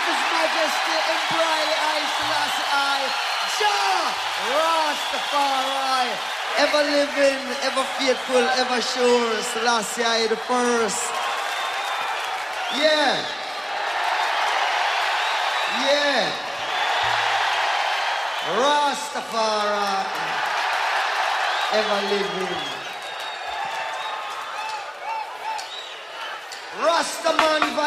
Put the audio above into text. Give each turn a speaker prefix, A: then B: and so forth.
A: His Majesty Emperor Haile Selassie I, Jah Rastafari, ever living, ever faithful, ever sure, Selassie I the first. Yeah. Yeah. Rastafari, ever living. Rastaman